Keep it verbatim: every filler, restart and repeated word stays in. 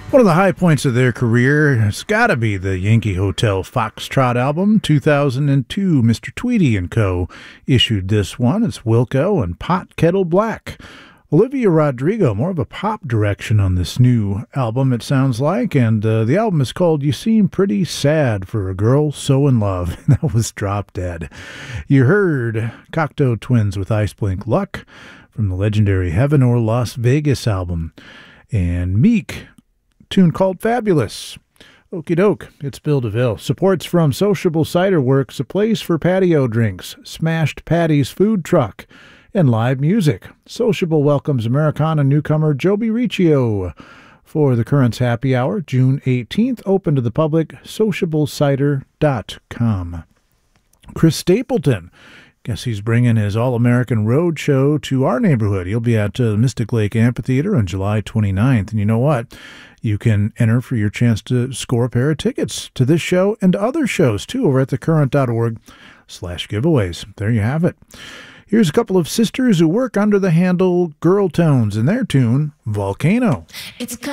One of the high points of their career has got to be the Yankee Hotel Foxtrot album, two thousand two. Mister Tweedy and Co. issued this one. It's Wilco and Pot Kettle Black. Olivia Rodrigo, more of a pop direction on this new album, it sounds like, and uh, the album is called You Seem Pretty Sad for a Girl So in Love. That was Drop Dead. You heard Cocteau Twins with Ice Blink Luck from the legendary Heaven or Las Vegas album, and Meek, tune called Fabulous. Okie doke, it's Bill DeVille. Supports from Sociable Cider Works, a place for patio drinks, Smashed Patty's Food Truck, and live music. Sociable welcomes Americana newcomer Joby Riccio for the Currents Happy Hour, June eighteenth, open to the public, sociable cider dot com. Chris Stapleton, guess he's bringing his All-American Road Show to our neighborhood. He'll be at uh, Mystic Lake Amphitheater on July twenty-ninth. And you know what? You can enter for your chance to score a pair of tickets to this show and other shows, too, over at thecurrent.org slash giveaways. There you have it. Here's a couple of sisters who work under the handle Girl Tones and their tune, Volcano. It's